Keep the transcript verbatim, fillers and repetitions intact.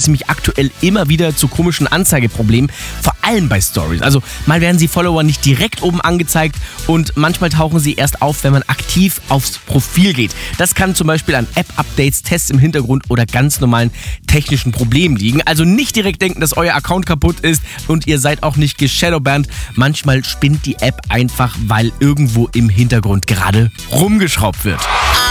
ziemlich aktuell immer wieder zu komischen Anzeigeproblemen, vor allem bei Stories. Also mal werden sie Follower nicht direkt oben angezeigt und manchmal tauchen sie erst auf, wenn man aktiv aufs Profil geht. Das kann zum Beispiel an App-Updates, Tests im Hintergrund oder ganz normalen technischen Problemen liegen. Also nicht direkt denken, dass euer Account kaputt ist und ihr seid auch nicht geshadowbanned. Manchmal spinnt die App einfach, weil irgendwo im Hintergrund gerade rumgeschraubt wird.